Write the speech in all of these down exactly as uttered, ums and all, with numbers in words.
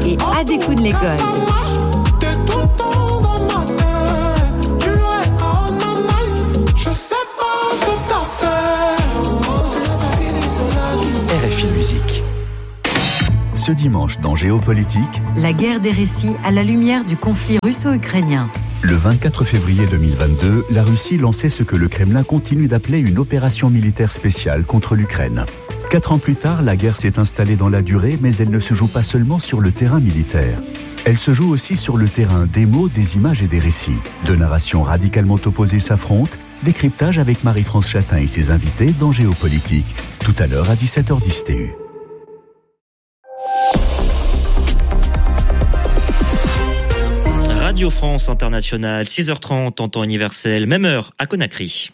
et Adékoun l'école. R F I Musique. Ce dimanche dans Géopolitique, la guerre des récits à la lumière du conflit russo-ukrainien. Le vingt-quatre février deux mille vingt-deux, la Russie lançait ce que le Kremlin continue d'appeler une opération militaire spéciale contre l'Ukraine. Quatre ans plus tard, la guerre s'est installée dans la durée, mais elle ne se joue pas seulement sur le terrain militaire. Elle se joue aussi sur le terrain des mots, des images et des récits. Deux narrations radicalement opposées s'affrontent. Décryptage avec Marie-France Chatin et ses invités dans Géopolitique. Tout à l'heure à dix-sept heures dix T U. Radio France Internationale, six heures trente en temps universel, même heure à Conakry.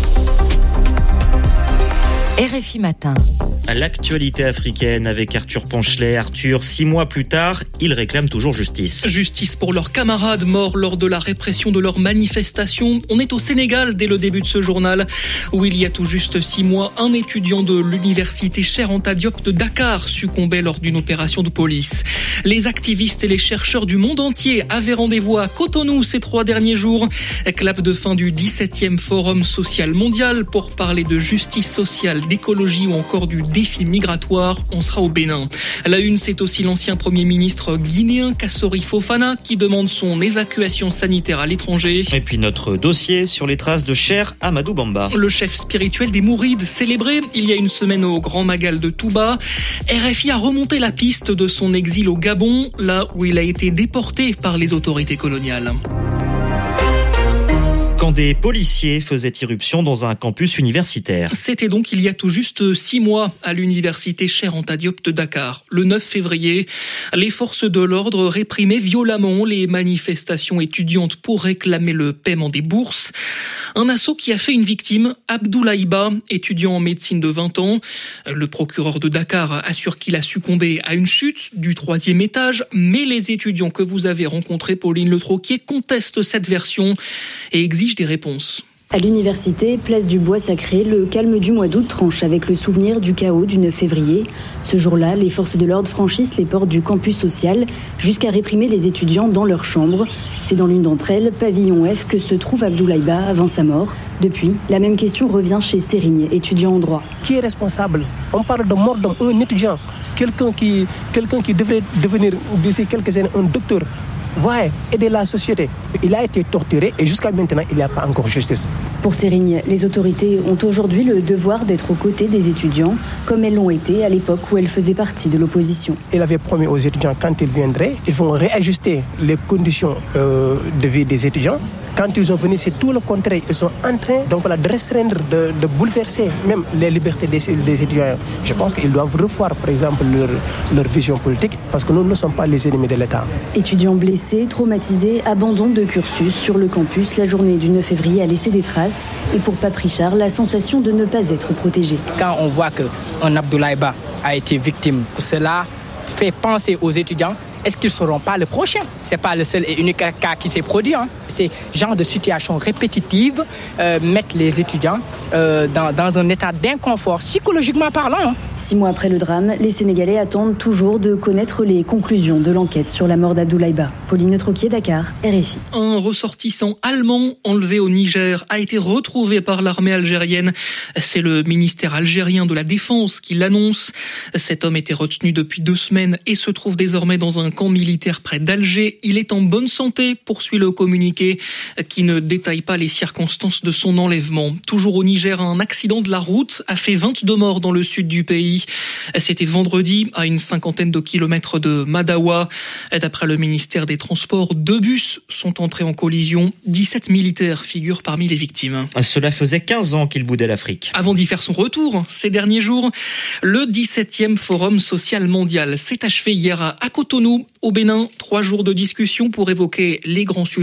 R F I Matin. L'actualité africaine avec Arthur Ponchelet. Arthur, six mois plus tard, ils réclament toujours justice. Justice pour leurs camarades morts lors de la répression de leurs manifestations. On est au Sénégal dès le début de ce journal, où il y a tout juste six mois, un étudiant de l'université Cheikh Anta Diop de Dakar succombait lors d'une opération de police. Les activistes et les chercheurs du monde entier avaient rendez-vous à Cotonou ces trois derniers jours. Clap de fin du dix-septième Forum social mondial pour parler de justice sociale, d'écologie ou encore du défi migratoire. On sera au Bénin. La une, c'est aussi l'ancien Premier ministre guinéen Kassori Fofana qui demande son évacuation sanitaire à l'étranger. Et puis notre dossier sur les traces de Cheikh Amadou Bamba. Le chef spirituel des Mourides, célébré il y a une semaine au Grand Magal de Touba. R F I a remonté la piste de son exil au Gabon, là où il a été déporté par les autorités coloniales. Quand des policiers faisaient irruption dans un campus universitaire. C'était donc il y a tout juste six mois à l'université Cheikh Anta Diop de Dakar. Le neuf février, les forces de l'ordre réprimaient violemment les manifestations étudiantes pour réclamer le paiement des bourses. Un assaut qui a fait une victime, Abdoulaye Ba, étudiant en médecine de vingt ans. Le procureur de Dakar assure qu'il a succombé à une chute du troisième étage, mais les étudiants que vous avez rencontrés, Pauline Le Troquier, contestent cette version et exigent des réponses. À l'université, place du Bois Sacré, le calme du mois d'août tranche avec le souvenir du chaos du neuf février. Ce jour-là, les forces de l'ordre franchissent les portes du campus social jusqu'à réprimer les étudiants dans leurs chambres. C'est dans l'une d'entre elles, pavillon F, que se trouve Abdoulaye Ba avant sa mort. Depuis, la même question revient chez Sérigne, étudiant en droit. Qui est responsable ? On parle de mort d'un étudiant, quelqu'un qui, quelqu'un qui devrait devenir d'ici quelques années un docteur. Ouais, aider la société. Il a été torturé et jusqu'à maintenant, il n'y a pas encore justice. Pour Sérigne, les autorités ont aujourd'hui le devoir d'être aux côtés des étudiants, comme elles l'ont été à l'époque où elles faisaient partie de l'opposition. Il avait promis aux étudiants, quand ils viendraient, ils vont réajuster les conditions euh, de vie des étudiants. Quand ils sont venus, c'est tout le contraire. Ils sont en train donc, voilà, de restreindre, de, de bouleverser même les libertés des, des étudiants. Je pense qu'ils doivent revoir, par exemple, leur, leur vision politique, parce que nous ne sommes pas les ennemis de l'État. Étudiants blessés, traumatisés, abandon de cursus sur le campus. La journée du neuf février a laissé des traces. Et pour Pape Richard, la sensation de ne pas être protégé. Quand on voit qu'un Abdoulaye Ba a été victime, cela fait penser aux étudiants. Est-ce qu'ils ne seront pas le prochain ? Ce n'est pas le seul et unique cas qui s'est produit. Hein. Ces genres de situations répétitives euh, mettent les étudiants euh, dans, dans un état d'inconfort, psychologiquement parlant. Hein. Six mois après le drame, les Sénégalais attendent toujours de connaître les conclusions de l'enquête sur la mort d'Abdoulaye Ba. Pauline Troquier, Dakar, R F I. Un ressortissant allemand enlevé au Niger a été retrouvé par l'armée algérienne. C'est le ministère algérien de la Défense qui l'annonce. Cet homme était retenu depuis deux semaines et se trouve désormais dans un camp militaire près d'Alger. Il est en bonne santé, poursuit le communiqué qui ne détaille pas les circonstances de son enlèvement. Toujours au Niger, un accident de la route a fait vingt-deux morts dans le sud du pays. C'était vendredi, à une cinquantaine de kilomètres de Madawa. D'après le ministère des Transports, deux bus sont entrés en collision. dix-sept militaires figurent parmi les victimes. Cela faisait quinze ans qu'il boudait l'Afrique. Avant d'y faire son retour, ces derniers jours, le dix-septième Forum social mondial s'est achevé hier à Cotonou, au Bénin. Trois jours de discussion pour évoquer les grands sujets du moment.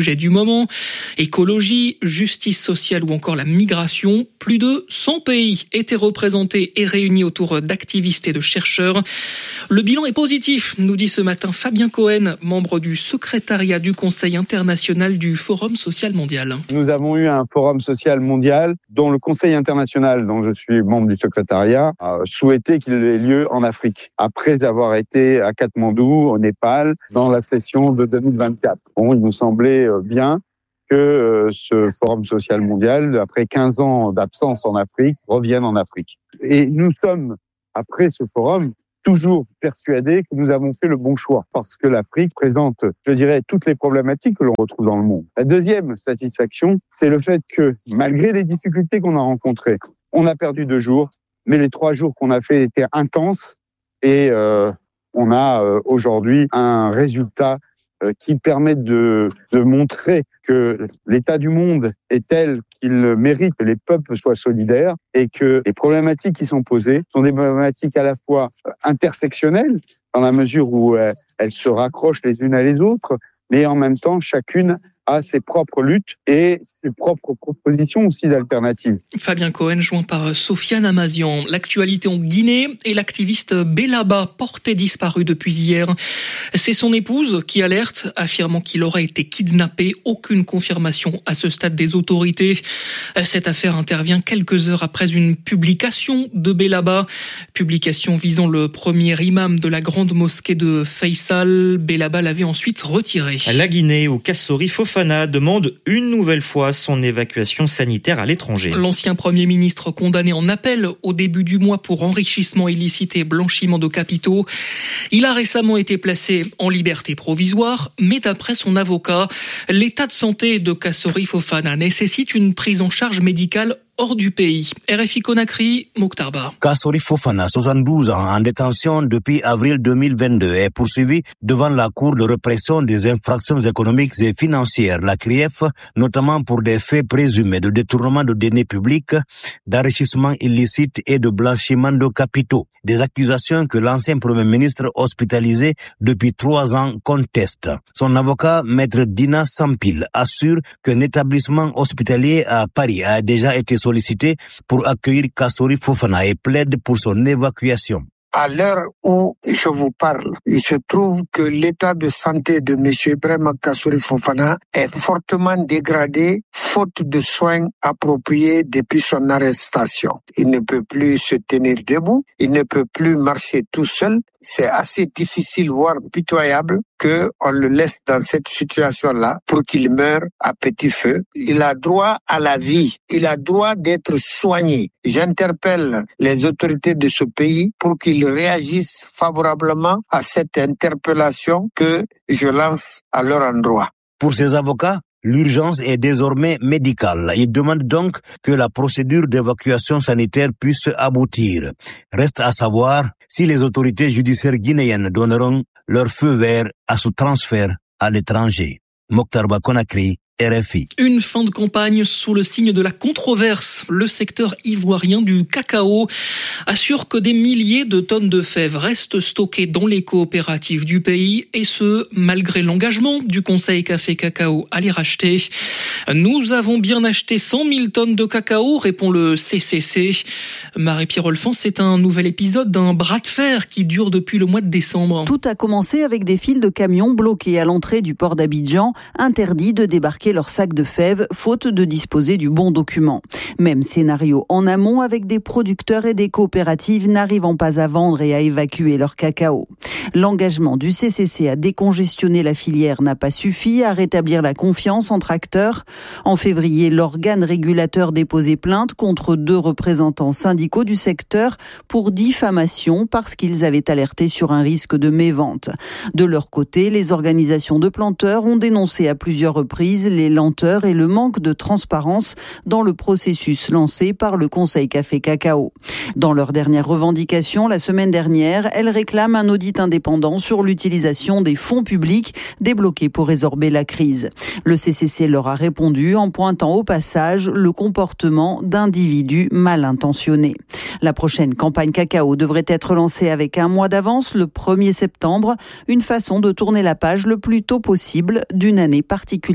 moment. Écologie, justice sociale ou encore la migration. Plus de cent pays étaient représentés et réunis autour d'activistes et de chercheurs. Le bilan est positif, nous dit ce matin Fabien Cohen, membre du secrétariat du Conseil international du Forum social mondial. Nous avons eu un forum social mondial dont le Conseil international, dont je suis membre du secrétariat, a souhaité qu'il ait lieu en Afrique, après avoir été à Katmandou, au Népal, dans la session de deux mille vingt-quatre. Bon, il nous semblait bien que euh, ce forum social mondial, après quinze ans d'absence en Afrique, revienne en Afrique. Et nous sommes, après ce forum, toujours persuadés que nous avons fait le bon choix, parce que l'Afrique présente, je dirais, toutes les problématiques que l'on retrouve dans le monde. La deuxième satisfaction, c'est le fait que, malgré les difficultés qu'on a rencontrées, on a perdu deux jours, mais les trois jours qu'on a fait étaient intenses, et euh, on a euh, aujourd'hui un résultat euh, qui permet de, de montrer que l'état du monde est tel qu'il mérite que les peuples soient solidaires et que les problématiques qui sont posées sont des problématiques à la fois intersectionnelles, dans la mesure où euh, elles se raccrochent les unes à les autres, mais en même temps, chacune a ses propres luttes et ses propres propositions aussi d'alternatives. Fabien Cohen, joint par Sofiane Amazian. L'actualité en Guinée et l'activiste Belaba, porté disparu depuis hier. C'est son épouse qui alerte, affirmant qu'il aurait été kidnappé. Aucune confirmation à ce stade des autorités. Cette affaire intervient quelques heures après une publication de Belaba. Publication visant le premier imam de la grande mosquée de Faisal. Belaba l'avait ensuite retiré. La Guinée, où Kassori Fofana demande une nouvelle fois son évacuation sanitaire à l'étranger. L'ancien Premier ministre condamné en appel au début du mois pour enrichissement illicite et blanchiment de capitaux. Il a récemment été placé en liberté provisoire, mais d'après son avocat, l'état de santé de Kassori Fofana nécessite une prise en charge médicale hors du pays. R F I Conakry, Mokhtar Ba. Kassori Fofana, soixante-douze ans, en détention depuis avril deux mille vingt-deux, est poursuivi devant la Cour de répression des infractions économiques et financières, la C R I E F, notamment pour des faits présumés de détournement de deniers publics, d'enrichissement illicite et de blanchiment de capitaux. Des accusations que l'ancien Premier ministre hospitalisé depuis trois ans conteste. Son avocat, maître Dina Sampil, assure qu'un établissement hospitalier à Paris a déjà été sollicité pour accueillir Kassori Fofana et plaide pour son évacuation. À l'heure où je vous parle, il se trouve que l'état de santé de M. Ibrahima Kassori Fofana est fortement dégradé faute de soins appropriés depuis son arrestation. Il ne peut plus se tenir debout, il ne peut plus marcher tout seul. C'est assez difficile, voire pitoyable, qu'on le laisse dans cette situation-là pour qu'il meure à petit feu. Il a droit à la vie, il a droit d'être soigné. J'interpelle les autorités de ce pays pour qu'ils réagissent favorablement à cette interpellation que je lance à leur endroit. Pour ses avocats, l'urgence est désormais médicale. Ils demandent donc que la procédure d'évacuation sanitaire puisse aboutir. Reste à savoir si les autorités judiciaires guinéennes donneront leur feu vert à ce transfert à l'étranger. Mokhtar Ba, Conakry, R F I. Une fin de campagne sous le signe de la controverse. Le secteur ivoirien du cacao assure que des milliers de tonnes de fèves restent stockées dans les coopératives du pays, et ce, malgré l'engagement du Conseil Café Cacao à les racheter. Nous avons bien acheté cent mille tonnes de cacao, répond le C C C. Marie-Pierre Olfan, c'est un nouvel épisode d'un bras de fer qui dure depuis le mois de décembre. Tout a commencé avec des files de camions bloqués à l'entrée du port d'Abidjan, interdits de débarquer leur sac de fèves, faute de disposer du bon document. Même scénario en amont, avec des producteurs et des coopératives n'arrivant pas à vendre et à évacuer leur cacao. L'engagement du C C C à décongestionner la filière n'a pas suffi à rétablir la confiance entre acteurs. En février, l'organe régulateur déposait plainte contre deux représentants syndicaux du secteur pour diffamation parce qu'ils avaient alerté sur un risque de mévente. De leur côté, les organisations de planteurs ont dénoncé à plusieurs reprises les lenteurs et le manque de transparence dans le processus lancé par le Conseil Café Cacao. Dans leur dernière revendication, la semaine dernière, elles réclament un audit indépendant sur l'utilisation des fonds publics débloqués pour résorber la crise. Le C C C leur a répondu en pointant au passage le comportement d'individus mal intentionnés. La prochaine campagne cacao devrait être lancée avec un mois d'avance, le premier septembre, une façon de tourner la page le plus tôt possible d'une année particulièrement compliquée.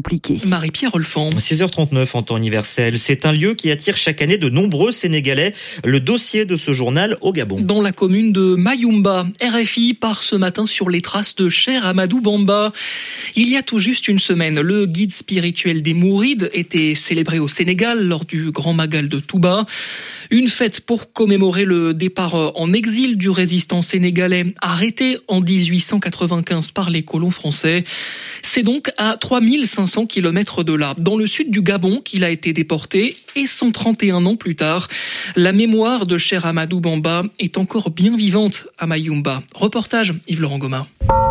compliqué. Marie-Pierre Olfan. six heures trente-neuf en temps universel. C'est un lieu qui attire chaque année de nombreux Sénégalais. Le dossier de ce journal au Gabon. Dans la commune de Mayumba, R F I part ce matin sur les traces de Cheikh Ahmadou Bamba. Il y a tout juste une semaine, le guide spirituel des Mourides était célébré au Sénégal lors du Grand Magal de Touba. Une fête pour commémorer le départ en exil du résistant sénégalais arrêté en dix-huit cent quatre-vingt-quinze par les colons français. C'est donc à trois mille cinq cents kilomètres de là, dans le sud du Gabon, qu'il a été déporté. Et cent trente et un ans plus tard, la mémoire de Cheikh Ahmadou Bamba est encore bien vivante à Mayumba. Reportage Yves-Laurent Goma.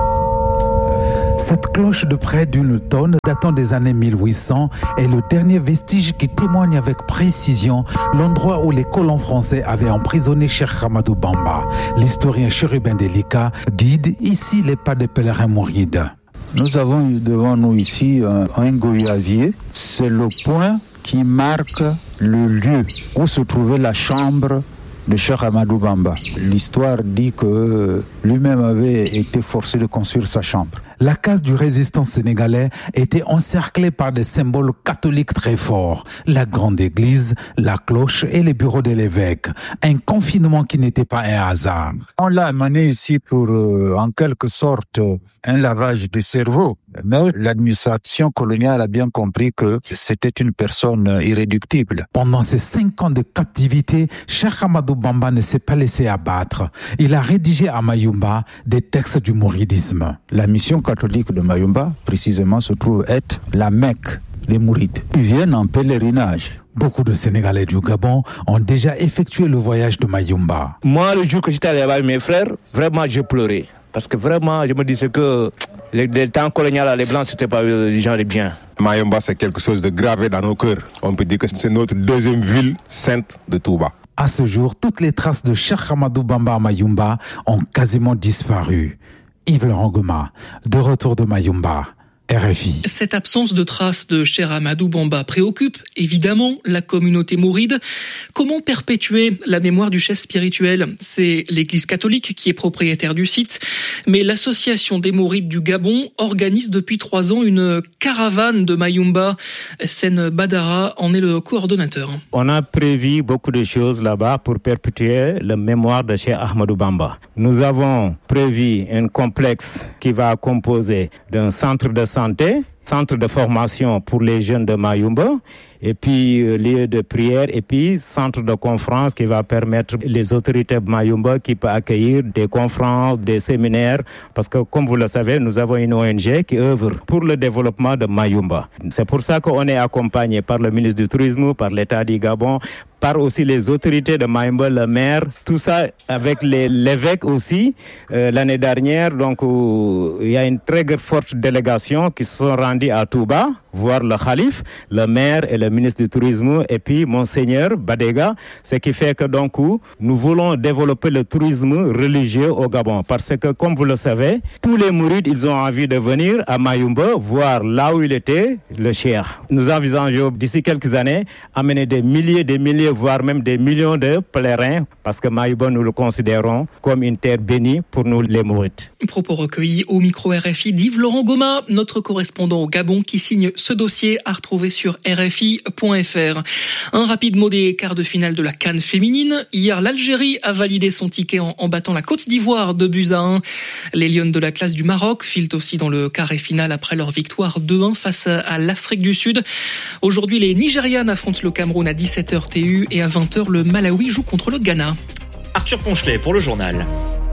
Cette cloche de près d'une tonne datant des années mille huit cents est le dernier vestige qui témoigne avec précision l'endroit où les colons français avaient emprisonné Cheikh Ahmadou Bamba. L'historien Chérubin Delika guide ici les pas des pèlerins mourides. Nous avons devant nous ici un, un goyavier. C'est le point qui marque le lieu où se trouvait la chambre de Cheikh Ahmadou Bamba. L'histoire dit que lui-même avait été forcé de construire sa chambre. La case du résistant sénégalais était encerclée par des symboles catholiques très forts. La grande église, la cloche et les bureaux de l'évêque. Un confinement qui n'était pas un hasard. On l'a amené ici pour, euh, en quelque sorte, un lavage de cerveau. Mais l'administration coloniale a bien compris que c'était une personne irréductible. Pendant ces cinq ans de captivité, Cheikh Ahmadou Bamba ne s'est pas laissé abattre. Il a rédigé à Mayumba des textes du mouridisme. La mission catholique de Mayumba, précisément, se trouve être la Mecque des Mourides. Ils viennent en pèlerinage. Beaucoup de Sénégalais du Gabon ont déjà effectué le voyage de Mayumba. Moi, le jour que j'étais allé avec mes frères, vraiment, je pleurais. Parce que vraiment, je me disais que les, les temps coloniaux, les Blancs, c'était pas les gens les biens. Mayumba, c'est quelque chose de gravé dans nos cœurs. On peut dire que c'est notre deuxième ville sainte de Touba. À ce jour, toutes les traces de Cheikh Ahmadou Bamba à Mayumba ont quasiment disparu. Yves-Laurent Goma, de retour de Mayumba. R F I. Cette absence de traces de Cheikh Ahmadou Bamba préoccupe évidemment la communauté mouride. Comment perpétuer la mémoire du chef spirituel ? C'est l'Église catholique qui est propriétaire du site, mais l'association des mourides du Gabon organise depuis trois ans une caravane de Mayumba. Sen Badara en est le coordonnateur. On a prévu beaucoup de choses là-bas pour perpétuer la mémoire de Cheikh Ahmadou Bamba. Nous avons prévu un complexe qui va composer d'un centre de santé santé, centre de formation pour les jeunes de Mayumba, et puis euh, lieu de prière, et puis centre de conférence qui va permettre les autorités de Mayumba qui peut accueillir des conférences, des séminaires, parce que comme vous le savez, nous avons une O N G qui œuvre pour le développement de Mayumba. C'est pour ça qu'on est accompagné par le ministre du Tourisme, par l'État du Gabon, par aussi les autorités de Mayumba, le maire, tout ça avec les, l'évêque aussi. Euh, l'année dernière, donc euh, il y a une très forte délégation qui se sont rendus à Touba, voir le Khalif, le maire et le ministre du Tourisme, et puis Monseigneur Badega, ce qui fait que donc nous voulons développer le tourisme religieux au Gabon, parce que comme vous le savez, tous les mourides, ils ont envie de venir à Mayumba, voir là où il était, le cheikh. Nous envisageons d'ici quelques années amener des milliers, des milliers, voire même des millions de pèlerins, parce que Mayumba, nous le considérons comme une terre bénie pour nous les mourides. Propos recueillis au micro R F I d'Yves-Laurent Goma, notre correspondant au Gabon qui signe ce dossier à retrouver sur R F I point F R. Un rapide mot des quarts de finale de la CAN féminine. Hier, l'Algérie a validé son ticket en, en battant la Côte d'Ivoire deux buts à un. Les Lionnes de la classe du Maroc filent aussi dans le carré final après leur victoire deux un face à l'Afrique du Sud. Aujourd'hui, les Nigérianes affrontent le Cameroun à dix-sept heures T U et à vingt heures, le Malawi joue contre le Ghana. Arthur Ponchelet pour le journal.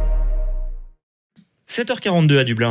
sept heures quarante-deux à Dublin.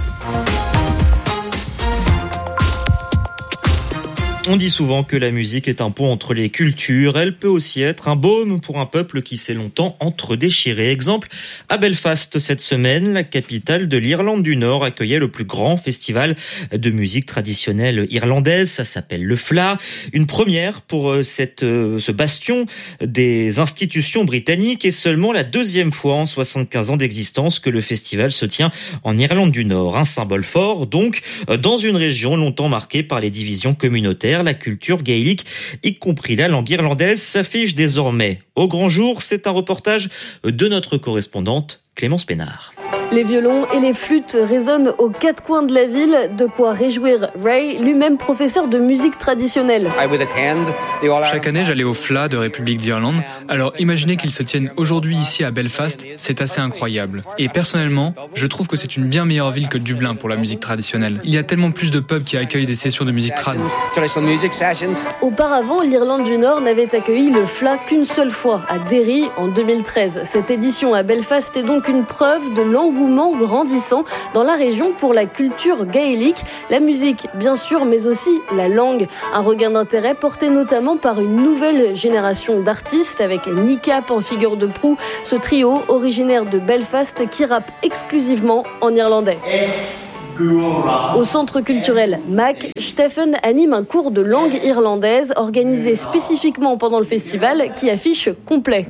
On dit souvent que la musique est un pont entre les cultures. Elle peut aussi être un baume pour un peuple qui s'est longtemps entre-déchiré. Exemple, à Belfast cette semaine, la capitale de l'Irlande du Nord accueillait le plus grand festival de musique traditionnelle irlandaise. Ça s'appelle le F L A. Une première pour cette, ce bastion des institutions britanniques et seulement la deuxième fois en soixante-quinze ans d'existence que le festival se tient en Irlande du Nord. Un symbole fort, donc, dans une région longtemps marquée par les divisions communautaires. La culture gaélique, y compris la langue irlandaise, s'affiche désormais au grand jour. C'est un reportage de notre correspondante Clémence Pénard. Les violons et les flûtes résonnent aux quatre coins de la ville, de quoi réjouir Ray, lui-même professeur de musique traditionnelle. Chaque année, j'allais au F L A de République d'Irlande. Alors imaginez qu'ils se tiennent aujourd'hui ici à Belfast, c'est assez incroyable. Et personnellement, je trouve que c'est une bien meilleure ville que Dublin pour la musique traditionnelle. Il y a tellement plus de pubs qui accueillent des sessions de musique trad. Auparavant, l'Irlande du Nord n'avait accueilli le F L A qu'une seule fois, à Derry en deux mille treize. Cette édition à Belfast est donc une preuve de l'engouement grandissant dans la région pour la culture gaélique, la musique bien sûr, mais aussi la langue. Un regain d'intérêt porté notamment par une nouvelle génération d'artistes avec Nickap en figure de proue, ce trio originaire de Belfast qui rappe exclusivement en irlandais. Au centre culturel Mac, Stephen anime un cours de langue irlandaise organisé spécifiquement pendant le festival qui affiche complet.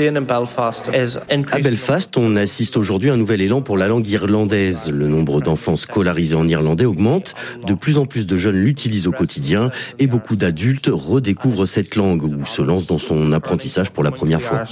À Belfast, on assiste aujourd'hui à un nouvel élan pour la langue irlandaise. Le nombre d'enfants scolarisés en irlandais augmente, de plus en plus de jeunes l'utilisent au quotidien et beaucoup d'adultes redécouvrent cette langue ou se lancent dans son apprentissage pour la première fois.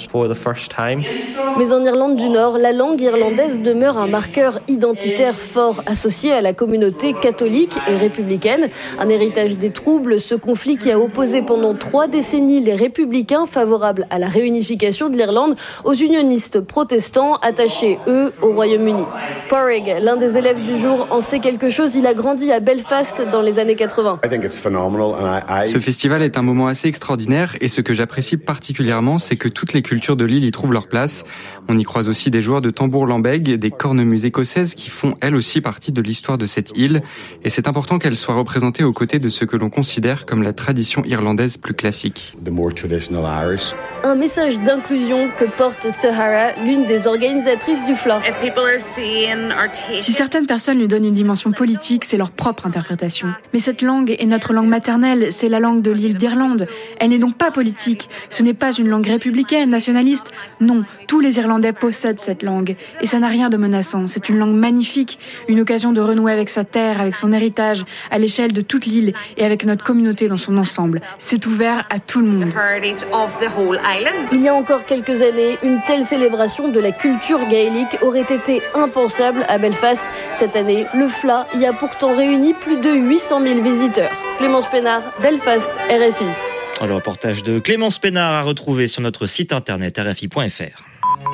Mais en Irlande du Nord, la langue irlandaise demeure un marqueur identitaire fort associé à la communauté catholique et républicaine. Un héritage des troubles, ce conflit qui a opposé pendant trois décennies les républicains favorables à la réunification de l'Irlande aux unionistes protestants attachés, eux, au Royaume-Uni. Porrig, l'un des élèves du jour, en sait quelque chose. Il a grandi à Belfast dans les années quatre-vingts. Ce festival est un moment assez extraordinaire et ce que j'apprécie particulièrement, c'est que toutes les cultures de l'île y trouvent leur place. On y croise aussi des joueurs de tambour-lambègue et des cornemuses écossaises qui font elles aussi partie de l'histoire de cette île et c'est important qu'elles soient représentées aux côtés de ce que l'on considère comme la tradition irlandaise plus classique. Un message d'inclusion que porte Sahara, l'une des organisatrices du F L A. Si certaines personnes lui donnent une dimension politique, c'est leur propre interprétation. Mais cette langue est notre langue maternelle, c'est la langue de l'île d'Irlande. Elle n'est donc pas politique. Ce n'est pas une langue républicaine, nationaliste. Non, tous les Irlandais possèdent cette langue. Et ça n'a rien de menaçant. C'est une langue magnifique, une occasion de renouer avec sa terre, avec son héritage, à l'échelle de toute l'île et avec notre communauté dans son ensemble. C'est ouvert à tout le monde. Il y a encore quelques années, une telle célébration de la culture gaélique aurait été impensable à Belfast. Cette année, le F L A y a pourtant réuni plus de huit cent mille visiteurs. Clémence Pénard, Belfast, R F I. Le reportage de Clémence Pénard à retrouver sur notre site internet r f i point f r.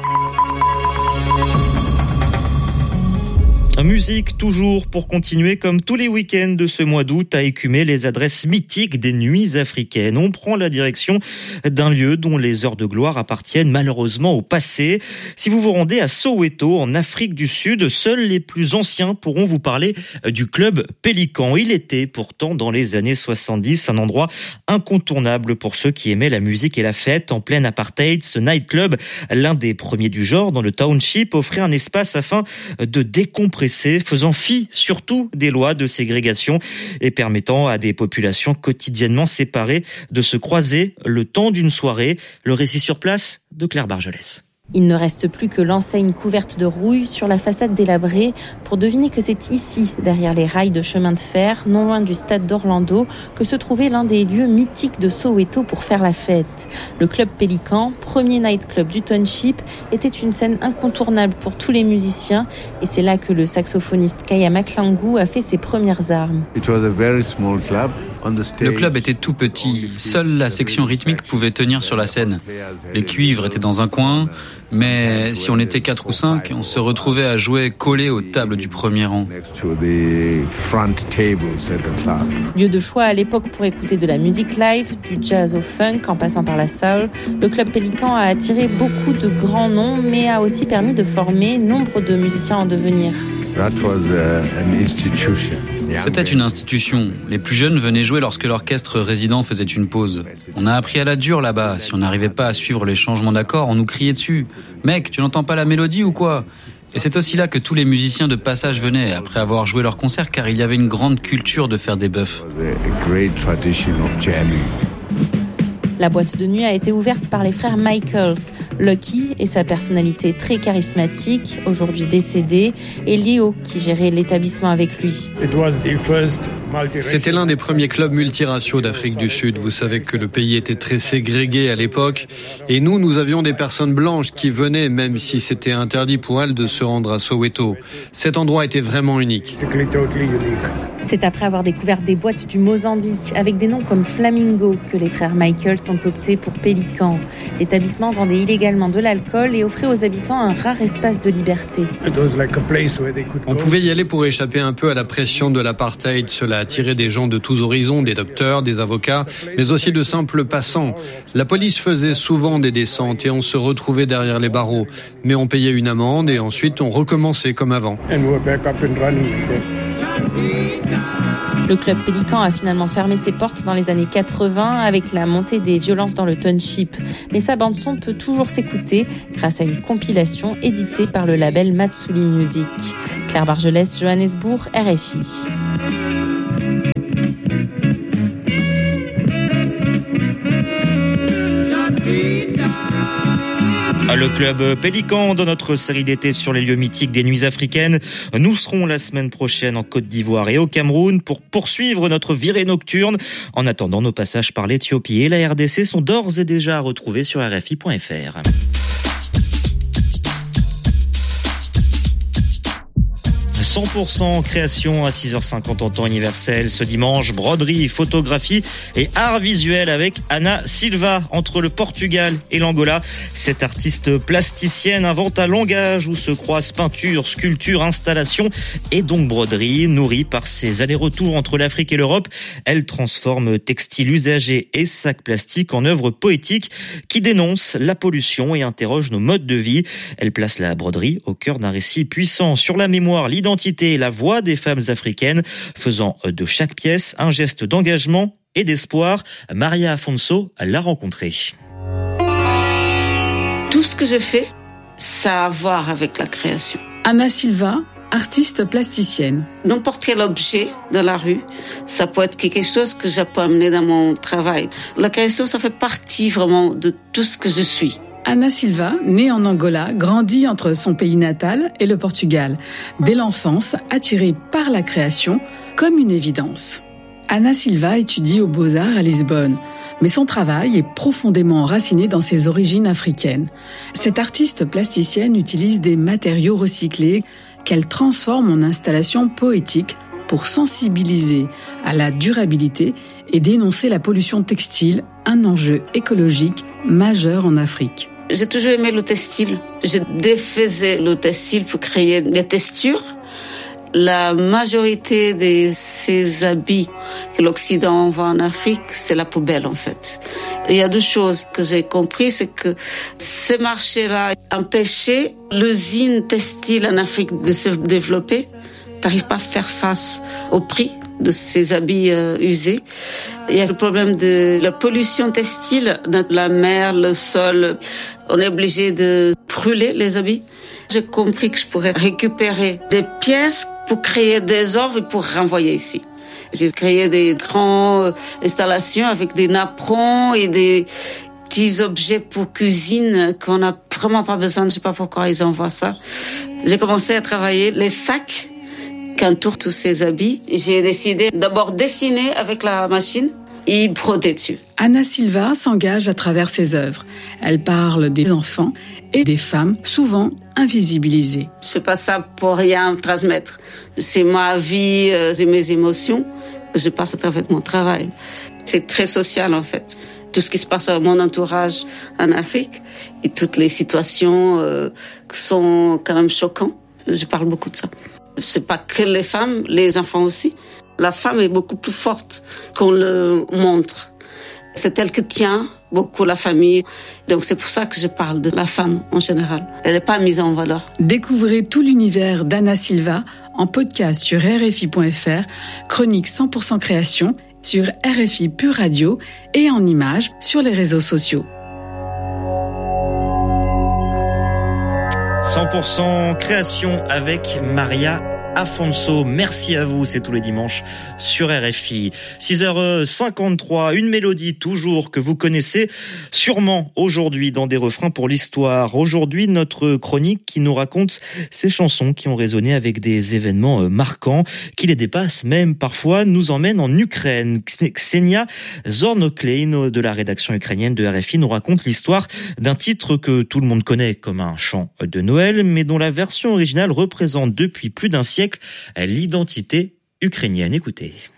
Musique toujours pour continuer comme tous les week-ends de ce mois d'août à écumer les adresses mythiques des nuits africaines. On prend la direction d'un lieu dont les heures de gloire appartiennent malheureusement au passé. Si vous vous rendez à Soweto en Afrique du Sud, seuls les plus anciens pourront vous parler du club Pélican. Il était pourtant dans les années soixante-dix un endroit incontournable pour ceux qui aimaient la musique et la fête. En plein apartheid, ce nightclub, l'un des premiers du genre dans le township, offrait un espace afin de décompresser, faisant fi surtout des lois de ségrégation et permettant à des populations quotidiennement séparées de se croiser le temps d'une soirée. Le récit sur place de Claire Bargelès. Il ne reste plus que l'enseigne couverte de rouille sur la façade délabrée pour deviner que c'est ici, derrière les rails de chemin de fer, non loin du stade d'Orlando, que se trouvait l'un des lieux mythiques de Soweto pour faire la fête. Le club Pélican, premier nightclub du township, était une scène incontournable pour tous les musiciens et c'est là que le saxophoniste Kaya Maklangu a fait ses premières armes. It was a very small club. Le club était tout petit, seule la section rythmique pouvait tenir sur la scène. Les cuivres étaient dans un coin, mais si on était quatre ou cinq, on se retrouvait à jouer collés aux tables du premier rang. Lieu de choix à l'époque pour écouter de la musique live, du jazz au funk en passant par la soul, le club Pélican a attiré beaucoup de grands noms, mais a aussi permis de former nombre de musiciens en devenir. C'était une institution. Les plus jeunes venaient jouer lorsque l'orchestre résident faisait une pause. On a appris à la dure là-bas. Si on n'arrivait pas à suivre les changements d'accords, on nous criait dessus. « Mec, tu n'entends pas la mélodie ou quoi ?» Et c'est aussi là que tous les musiciens de passage venaient, après avoir joué leur concert, car il y avait une grande culture de faire des bœufs. La boîte de nuit a été ouverte par les frères Michaels. Lucky et sa personnalité très charismatique, aujourd'hui décédé, et Leo qui gérait l'établissement avec lui. C'était l'un des premiers clubs multiraciaux d'Afrique du Sud. Vous savez que le pays était très ségrégué à l'époque. Et nous, nous avions des personnes blanches qui venaient, même si c'était interdit pour elles de se rendre à Soweto. Cet endroit était vraiment unique. C'est après avoir découvert des boîtes du Mozambique avec des noms comme Flamingo que les frères Michaels ont opté pour Pélican. L'établissement vendait illégalement de l'alcool et offrait aux habitants un rare espace de liberté. On pouvait y aller pour échapper un peu à la pression de l'apartheid. Cela attirait des gens de tous horizons, des docteurs, des avocats, mais aussi de simples passants. La police faisait souvent des descentes et on se retrouvait derrière les barreaux. Mais on payait une amende et ensuite on recommençait comme avant. Le club Pélican a finalement fermé ses portes dans les années quatre-vingts avec la montée des violences dans le township. Mais sa bande-son peut toujours s'écouter grâce à une compilation éditée par le label Matsuli Music. Claire Bargelès, Johannesburg, R F I. Le club Pélican dans notre série d'été sur les lieux mythiques des nuits africaines. Nous serons la semaine prochaine en Côte d'Ivoire et au Cameroun pour poursuivre notre virée nocturne. En attendant, nos passages par l'Éthiopie et la R D C sont d'ores et déjà à retrouver sur R F I point F R. cent pour cent création à six heures cinquante en temps universel. Ce dimanche, broderie, photographie et art visuel avec Ana Silva. Entre le Portugal et l'Angola, cette artiste plasticienne invente un langage où se croisent peinture, sculpture, installation et donc broderie. Nourrie par ses allers-retours entre l'Afrique et l'Europe, elle transforme textiles usagés et sacs plastiques en œuvres poétiques qui dénoncent la pollution et interrogent nos modes de vie. Elle place la broderie au cœur d'un récit puissant sur la mémoire, l'identité et la voix des femmes africaines, faisant de chaque pièce un geste d'engagement et d'espoir. Maria Afonso l'a rencontrée. Tout ce que je fais, ça a à voir avec la création. Ana Silva, artiste plasticienne. N'importe quel objet dans la rue, ça peut être quelque chose que je peux amener dans mon travail. La création, ça fait partie vraiment de tout ce que je suis. Ana Silva, née en Angola, grandit entre son pays natal et le Portugal. Dès l'enfance, attirée par la création comme une évidence. Ana Silva étudie aux Beaux-Arts à Lisbonne, mais son travail est profondément enraciné dans ses origines africaines. Cette artiste plasticienne utilise des matériaux recyclés qu'elle transforme en installations poétiques pour sensibiliser à la durabilité et dénoncer la pollution textile, un enjeu écologique majeur en Afrique. J'ai toujours aimé le textile. Je défaisais le textile pour créer des textures. La majorité de ces habits que l'Occident envoie en Afrique, c'est la poubelle en fait. Il y a deux choses que j'ai compris, c'est que ces marchés-là empêchaient l'usine textile en Afrique de se développer. T'arrives pas à faire face au prix de ces habits euh, usés. Il y a le problème de la pollution textile dans la mer, le sol. On est obligé de brûler les habits. J'ai compris que je pourrais récupérer des pièces pour créer des œuvres et pour renvoyer ici. J'ai créé des grandes installations avec des napperons et des petits objets pour cuisine qu'on n'a vraiment pas besoin. Je sais pas pourquoi ils envoient ça. J'ai commencé à travailler les sacs qu'entourent tous ces habits. J'ai décidé d'abord dessiner avec la machine et broder dessus. Ana Silva s'engage à travers ses œuvres. Elle parle des enfants et des femmes souvent invisibilisées. Je fais pas ça pour rien transmettre. C'est ma vie, c'est mes émotions que je passe à travers mon travail. C'est très social en fait. Tout ce qui se passe dans mon entourage en Afrique et toutes les situations euh, qui sont quand même choquantes. Je parle beaucoup de ça. C'est pas que les femmes, les enfants aussi. La femme est beaucoup plus forte qu'on le montre. C'est elle qui tient beaucoup la famille. Donc c'est pour ça que je parle de la femme en général. Elle n'est pas mise en valeur. Découvrez tout l'univers d'Ana Silva en podcast sur R F I point F R, chronique cent pour cent création sur R F I Pure Radio et en images sur les réseaux sociaux. cent pour cent création avec Maria Afonso. Merci à vous, c'est tous les dimanches sur R F I. six heures cinquante-trois, une mélodie toujours que vous connaissez sûrement aujourd'hui dans des refrains pour l'histoire. Aujourd'hui, notre chronique qui nous raconte ces chansons qui ont résonné avec des événements marquants, qui les dépassent même parfois, nous emmène en Ukraine. Ksenia Zornoklein de la rédaction ukrainienne de R F I nous raconte l'histoire d'un titre que tout le monde connaît comme un chant de Noël, mais dont la version originale représente depuis plus d'un siècle l'identité ukrainienne. Écoutez.